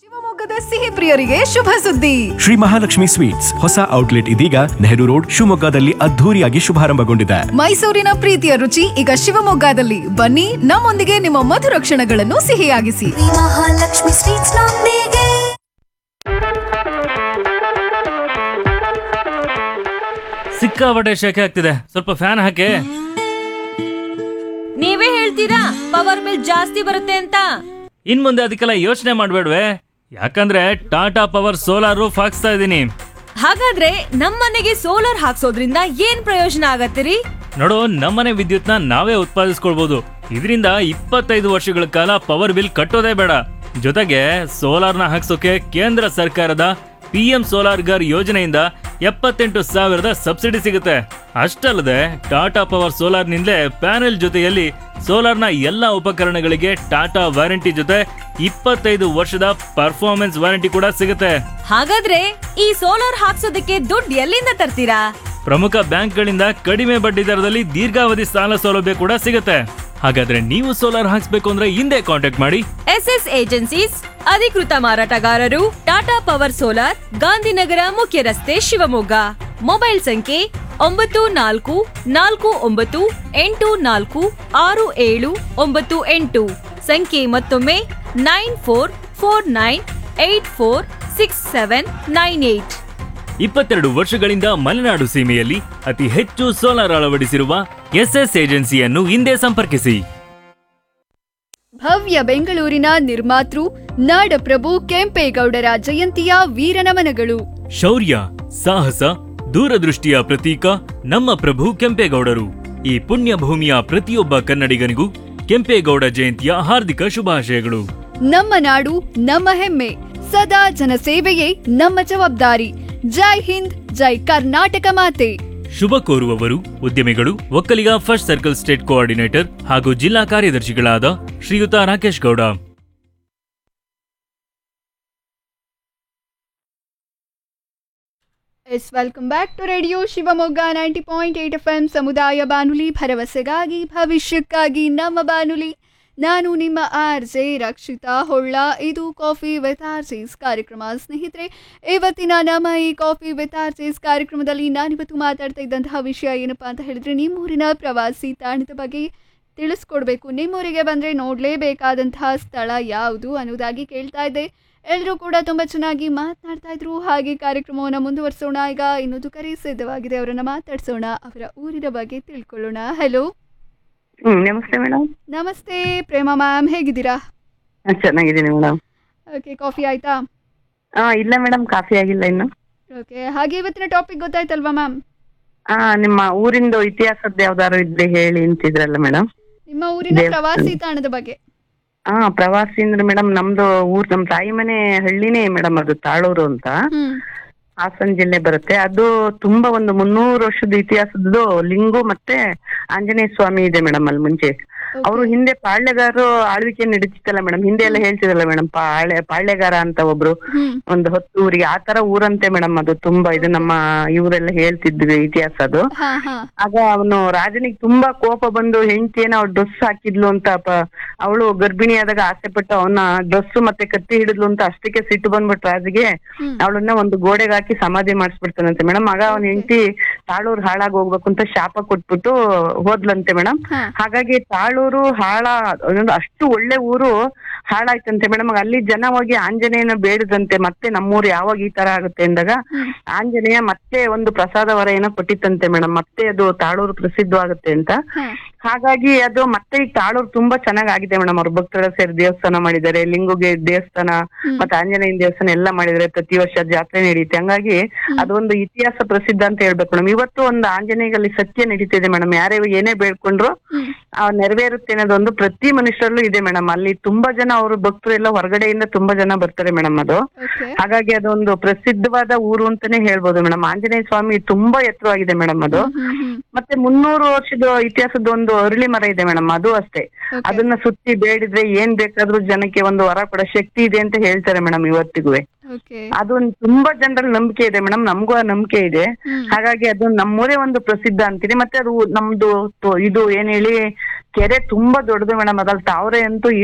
ಶಿವಮೊಗ್ಗದ ಸಿಹಿ ಪ್ರಿಯರಿಗೆ ಶುಭ ಸುದ್ದಿ. ಶ್ರೀ ಮಹಾಲಕ್ಷ್ಮಿ ಸ್ವೀಟ್ಸ್ ಹೊಸ ಔಟ್ಲೆಟ್ ಇದೀಗ ನೆಹರು ರೋಡ್ ಶಿವಮೊಗ್ಗದಲ್ಲಿ ಅದ್ಧೂರಿಯಾಗಿ ಶುಭಾರಂಭಗೊಂಡಿದೆ. ಮೈಸೂರಿನ ಪ್ರೀತಿಯ ರುಚಿ ಈಗ ಶಿವಮೊಗ್ಗದಲ್ಲಿ. ಬನ್ನಿ, ನಮ್ಮೊಂದಿಗೆ ನಿಮ್ಮ ಮಧುರ ಕ್ಷಣಗಳನ್ನು ಸಿಹಿಯಾಗಿಸಿ. ಮಹಾಲಕ್ಷ್ಮಿ ಸ್ವೀಟ್ಸ್ ನೊಂದಿಗೆ. ಸಿಕ್ಕಾಪಟ್ಟೆ ಶೆಕೆ ಆಗ್ತಿದೆ, ಸ್ವಲ್ಪ ಫ್ಯಾನ್ ಹಾಕಿ. ನೀವೇ ಹೇಳ್ತೀರಾ ಪವರ್ ಬಿಲ್ ಜಾಸ್ತಿ ಬರುತ್ತೆ ಅಂತ. ಇನ್ ಮುಂದೆ ಅದಕ್ಕೆಲ್ಲ ಯೋಚನೆ ಮಾಡ್ಬೇಡ್ವೆ, ಯಾಕಂದ್ರೆ ಟಾಟಾ ಪವರ್ ಸೋಲಾರ್ ರೂಫ್ ಹಾಕ್ಸ್ತಾ ಇದೀನಿ. ಹಾಗಾದ್ರೆ ನಮ್ಮನೆಗೆ ಸೋಲಾರ್ ಹಾಕ್ಸೋದ್ರಿಂದ ಏನ್ ಪ್ರಯೋಜನ ಆಗತ್ತಿರಿ? ನೋಡು, ನಮ್ಮನೆ ವಿದ್ಯುತ್ನ ನಾವೇ ಉತ್ಪಾದಿಸ್ಕೊಳ್ಬಹುದು. ಇದರಿಂದ 25 ವರ್ಷಗಳ ಕಾಲ ಪವರ್ ಬಿಲ್ ಕಟ್ಟೋದೇ ಬೇಡ. ಜೊತೆಗೆ ಸೋಲಾರ್ನ ಹಾಕ್ಸೋಕೆ ಕೇಂದ್ರ ಸರ್ಕಾರದ PM ಸೋಲಾರ್ ಗರ್ ಯೋಜನೆಯಿಂದ 78,000 ಸಬ್ಸಿಡಿ ಸಿಗುತ್ತೆ. ಅಷ್ಟಲ್ಲದೆ ಟಾಟಾ ಪವರ್ ಸೋಲಾರ್ ನಿಂದಲೇ ಪ್ಯಾನೆಲ್ ಜೊತೆಯಲ್ಲಿ ಸೋಲಾರ್ನ ಎಲ್ಲಾ ಉಪಕರಣಗಳಿಗೆ ಟಾಟಾ ವಾರಂಟಿ ಜೊತೆ 25 ವರ್ಷದ ಪರ್ಫಾರ್ಮೆನ್ಸ್ ವಾರಂಟಿ ಕೂಡ ಸಿಗುತ್ತೆ. ಹಾಗಾದ್ರೆ ಈ ಸೋಲಾರ್ ಹಾಕ್ಸೋದಕ್ಕೆ ದುಡ್ಡು ಎಲ್ಲಿಂದ ತರ್ತೀರಾ? ಪ್ರಮುಖ ಬ್ಯಾಂಕ್ಗಳಿಂದ ಕಡಿಮೆ ಬಡ್ಡಿ ದರದಲ್ಲಿ ದೀರ್ಘಾವಧಿ ಸಾಲ ಸೌಲಭ್ಯ ಕೂಡ ಸಿಗುತ್ತೆ. ಹಾಗಾದ್ರೆ ನೀವು ಸೋಲಾರ್ ಹಾಕ್ಸ್ಬೇಕು ಅಂದ್ರೆ ಹಿಂದೆ ಕಾಂಟ್ಯಾಕ್ಟ್ ಮಾಡಿ SS ಏಜೆನ್ಸೀಸ್, ಅಧಿಕೃತ ಮಾರಾಟಗಾರರು, ಟಾಟಾ ಪವರ್ ಸೋಲಾರ್, ಗಾಂಧಿನಗರ ಮುಖ್ಯ ರಸ್ತೆ, ಶಿವಮೊಗ್ಗ. ಮೊಬೈಲ್ ಸಂಖ್ಯೆ 9449846798. ಸಂಖ್ಯೆ ಮತ್ತೊಮ್ಮೆ 9449846798. 22 ವರ್ಷಗಳಿಂದ ಮಲೆನಾಡು ಸೀಮೆಯಲ್ಲಿ ಅತಿ ಹೆಚ್ಚು ಸೋಲಾರ್ ಅಳವಡಿಸಿರುವ SS ಏಜೆನ್ಸಿಯನ್ನು ಹಿಂದೆ ಸಂಪರ್ಕಿಸಿ. ಭವ್ಯ ಬೆಂಗಳೂರಿನ ನಿರ್ಮಾತೃ ನಾಡಪ್ರಭು ಕೆಂಪೇಗೌಡರ ಜಯಂತಿಯ ವೀರನಮನಗಳು. ಶೌರ್ಯ, ಸಾಹಸ, ದೂರದೃಷ್ಟಿಯ ಪ್ರತೀಕ ನಮ್ಮ ಪ್ರಭು ಕೆಂಪೇಗೌಡರು. ಈ ಪುಣ್ಯ ಭೂಮಿಯ ಪ್ರತಿಯೊಬ್ಬ ಕನ್ನಡಿಗನಿಗೂ ಕೆಂಪೇಗೌಡ ಜಯಂತಿಯ ಹಾರ್ದಿಕ ಶುಭಾಶಯಗಳು. ನಮ್ಮ ನಾಡು ನಮ್ಮ ಹೆಮ್ಮೆ, ಸದಾ ಜನಸೇವೆಯೇ ನಮ್ಮ ಜವಾಬ್ದಾರಿ. ಜೈ ಹಿಂದ್, ಜೈ ಕರ್ನಾಟಕ ಮಾತೆ. ಶುಭ ಕೋರುವವರು ಉದ್ಯಮಿಗಳು, Vokkaliga first circle state coordinator ಹಾಗೂ ಜಿಲ್ಲಾ ಕಾರ್ಯದರ್ಶಿಗಳಾದ ಶ್ರೀಯುತ Rakesh Gowda. Welcome back to radio Shivamogga 90.8 FM ಸಮುದಾಯ ಬಾನುಲಿ, ಭರವಸೆಗಾಗಿ ಭವಿಷ್ಯಕ್ಕಾಗಿ ನಮ್ಮ ಬಾನುಲಿ. ನಾನು ನಿಮ್ಮ RJ ರಕ್ಷಿತಾ ಹೊಳ್ಳ. ಇದು ಕಾಫಿ ವಿತ್ RJs ಕಾರ್ಯಕ್ರಮ. ಸ್ನೇಹಿತರೆ, ಇವತ್ತಿನ ನಮ್ಮ ಈ ಕಾಫಿ ವಿತ್ RJs ಕಾರ್ಯಕ್ರಮದಲ್ಲಿ ನಾನಿವತ್ತು ಮಾತಾಡ್ತಾ ಇದ್ದಂತಹ ವಿಷಯ ಏನಪ್ಪ ಅಂತ ಹೇಳಿದ್ರೆ, ನಿಮ್ಮೂರಿನ ಪ್ರವಾಸಿ ತಾಣದ ಬಗ್ಗೆ ತಿಳಿಸ್ಕೊಡ್ಬೇಕು. ನಿಮ್ಮೂರಿಗೆ ಬಂದರೆ ನೋಡಲೇಬೇಕಾದಂತಹ ಸ್ಥಳ ಯಾವುದು ಅನ್ನೋದಾಗಿ ಕೇಳ್ತಾ ಇದ್ದೆ. ಎಲ್ಲರೂ ಕೂಡ ತುಂಬ ಚೆನ್ನಾಗಿ ಮಾತನಾಡ್ತಾ ಇದ್ರು. ಹಾಗೆ ಕಾರ್ಯಕ್ರಮವನ್ನು ಮುಂದುವರಿಸೋಣ. ಈಗ ಇನ್ನೊಂದು ಕರೆ ಸಿದ್ಧವಾಗಿದೆ, ಅವರನ್ನು ಮಾತಾಡ್ಸೋಣ, ಅವರ ಊರಿನ ಬಗ್ಗೆ ತಿಳ್ಕೊಳ್ಳೋಣ. ಹಲೋ. ನಮಸ್ತೆ ಮೇಡಮ್. ನಮಸ್ತೆ ಪ್ರೇಮಾ ಮ್ಯಾಮ್, ಹೇಗಿದ್ದೀರಾ? ಚೆನ್ನಾಗಿದ್ದೀನಿ ಮೇಡಮ್. ಓಕೆ, ಕಾಫಿ ಆಯ್ತಾ? ಇಲ್ಲ ಮೇಡಮ್, ಕಾಫಿ ಆಗಿಲ್ಲ ಇನ್ನು. ಓಕೆ, ಹಾಗೆ ಇವತ್ತಿನ ಟಾಪಿಕ್ ಗೊತ್ತಾಯ್ತಲ್ವಾ ಮ್ಯಾಮ್? ನಿಮ್ಮ ಊರಿಂದು ಇತಿಹಾಸದ್ದು ಯಾವ್ದಾದ್ರು ಇದ್ರೆ ಹೇಳಿ ಅಂತಿದ್ರಲ್ಲ ಮೇಡಮ್. ನಿಮ್ಮ ಊರಿನ ಪ್ರವಾಸಿ ತಾಣದ ಬಗ್ಗೆ. ಪ್ರವಾಸಿ ಅಂದ್ರೆ ಮೇಡಮ್, ನಮ್ದು ಊರ್ ನಮ್ ತಾಯಿ ಮನೆ ಹಳ್ಳಿನೇ ಮೇಡಮ್, ಅದು ತಾಳೂರು ಅಂತ ಹಾಸನ ಜಿಲ್ಲೆ ಬರುತ್ತೆ. ಅದು ತುಂಬಾ ಒಂದು 300 ವರ್ಷದ ಇತಿಹಾಸದ್ದು ಲಿಂಗು ಮತ್ತೆ ಆಂಜನೇಯ ಸ್ವಾಮಿ ಇದೆ ಮೇಡಮ್. ಅಲ್ಲಿ ಮುಂಚೆ ಅವರು ಹಿಂದೆ ಪಾಳ್ಯಗಾರರು ಆಳ್ವಿಕೆ ನಡೀತಿತ್ತಲ್ಲ ಮೇಡಮ್, ಹಿಂದೆ ಎಲ್ಲ ಹೇಳ್ತಿದಲ್ಲ ಮೇಡಮ್, ಪಾಳ್ಯಗಾರ ಅಂತ ಒಬ್ರು ಒಂದು 10 ಊರಿಗೆ ಆ ತರ ಊರಂತೆ ಮೇಡಮ್. ಅದು ತುಂಬಾ ಇದು ನಮ್ಮ ಇವರೆಲ್ಲ ಹೇಳ್ತಿದ್ವಿ ಇತಿಹಾಸ ಅದು. ಆಗ ಅವನು ರಾಜನಿಗೆ ತುಂಬಾ ಕೋಪ ಬಂದು ಹೆಂಡತಿಯನ್ನ ಅವ್ಳು ಡ್ರೆಸ್ ಹಾಕಿದ್ಲು ಅಂತ, ಅವಳು ಗರ್ಭಿಣಿ ಆದಾಗ ಆಸೆ ಪಟ್ಟು ಅವನ ಡ್ರೆಸ್ ಮತ್ತೆ ಕತ್ತಿ ಹಿಡಿದ್ಲು ಅಂತ, ಅಷ್ಟಕ್ಕೆ ಸಿಟ್ಟು ಬಂದ್ಬಿಟ್ಟು ರಾಜಿಗೆ ಅವಳನ್ನ ಒಂದು ಗೋಡೆಗೆ ಹಾಕಿ ಸಮಾಧಿ ಮಾಡಿಸ್ಬಿಡ್ತಾನಂತೆ ಮೇಡಮ್. ಆಗ ಅವನ ಹೆಂಡತಿ ತಾಳೂರು ಹಾಳಾಗಿ ಹೋಗ್ಬೇಕು ಅಂತ ಶಾಪ ಕೊಟ್ಬಿಟ್ಟು ಹೋದ್ಲಂತೆ ಮೇಡಮ್. ಹಾಗಾಗಿ ತಾಳೂರು ಅಷ್ಟು ಒಳ್ಳೆ ಊರು ಹಾಳಾಯ್ತಂತೆ ಮೇಡಮ್. ಅಲ್ಲಿ ಜನ ಹೋಗಿ ಆಂಜನೇಯನ ಬೇಡದಂತೆ, ಮತ್ತೆ ನಮ್ಮೂರು ಯಾವಾಗ ಈ ತರ ಆಗುತ್ತೆ ಅಂದಾಗ ಆಂಜನೇಯ ಮತ್ತೆ ಒಂದು ಪ್ರಸಾದ ವರ ಏನೋ ಕೊಟ್ಟಿತ್ತಂತೆ ಮೇಡಮ್, ಮತ್ತೆ ಅದು ತಾಳೂರು ಪ್ರಸಿದ್ಧವಾಗುತ್ತೆ ಅಂತ. ಹಾಗಾಗಿ ಅದು ಮತ್ತೆ ಈಗ ತಾಳೂರು ತುಂಬಾ ಚೆನ್ನಾಗ್ ಆಗಿದೆ ಮೇಡಮ್. ಅವ್ರ ಭಕ್ತರ ಸೇರಿ ದೇವಸ್ಥಾನ ಮಾಡಿದ್ದಾರೆ, ಲಿಂಗುಗೆ ದೇವಸ್ಥಾನ ಮತ್ತೆ ಆಂಜನೇಯನ ದೇವಸ್ಥಾನ ಎಲ್ಲ ಮಾಡಿದ್ದಾರೆ. ಪ್ರತಿ ವರ್ಷ ಜಾತ್ರೆ ನಡೀತೆ. ಹಂಗಾಗಿ ಅದೊಂದು ಇತಿಹಾಸ ಪ್ರಸಿದ್ಧ ಅಂತ ಹೇಳ್ಬೇಕು ಮೇಡಮ್. ಇವತ್ತು ಒಂದು ಆಂಜನೇಯದಲ್ಲಿ ಸತ್ಯ ನಡೀತಿದೆ ಮೇಡಮ್. ಯಾರೇ ಏನೇ ಬೇಡ್ಕೊಂಡ್ರು ನೆರವೇರುತ್ತೆ ಅನ್ನೋದೊಂದು ಪ್ರತಿ ಮನುಷ್ಯರಲ್ಲೂ ಇದೆ ಮೇಡಮ್. ಅಲ್ಲಿ ತುಂಬಾ ಜನ ಅವರು ಭಕ್ತರು ಎಲ್ಲ ಹೊರಗಡೆಯಿಂದ ತುಂಬಾ ಜನ ಬರ್ತಾರೆ ಮೇಡಮ್. ಅದು ಹಾಗಾಗಿ ಅದೊಂದು ಪ್ರಸಿದ್ಧವಾದ ಊರು ಅಂತಾನೆ ಹೇಳ್ಬೋದು ಮೇಡಮ್. ಆಂಜನೇಯ ಸ್ವಾಮಿ ತುಂಬಾ ಎತ್ತರವಾಗಿದೆ ಮೇಡಮ್ ಅದು. ಮತ್ತೆ 300 ವರ್ಷದ ಇತಿಹಾಸದ ಒಂದು ಅರಳಿ ಮರ ಇದೆ ಮೇಡಮ್, ಅದು ಅಷ್ಟೇ. ಅದನ್ನ ಸುತ್ತಿ ಬೇಡಿದ್ರೆ ಏನ್ ಬೇಕಾದ್ರೂ ಜನಕ್ಕೆ ಒಂದು ವರ ಕೊಡೋ ಶಕ್ತಿ ಇದೆ ಅಂತ ಹೇಳ್ತಾರೆ ಮೇಡಮ್ ಇವತ್ತಿಗೂ. ಅದೊಂದು ತುಂಬಾ ಜನರಲ್ಲಿ ನಂಬಿಕೆ ಇದೆ ಮೇಡಮ್, ನಮಗೂ ಆ ನಂಬಿಕೆ ಇದೆ. ಹಾಗಾಗಿ ಅದು ನಮ್ಮೂರೇ ಒಂದು ಪ್ರಸಿದ್ಧ ಅಂತೀನಿ. ಮತ್ತೆ ಅದು ನಮ್ದು ಇದು ಏನ್ ಹೇಳಿ, ಕೆರೆ ತುಂಬಾ ದೊಡ್ಡದು ಮೇಡಮ್. ಅದ್ರಲ್ಲಿ ತಾವ್ರೆ ಅಂತೂ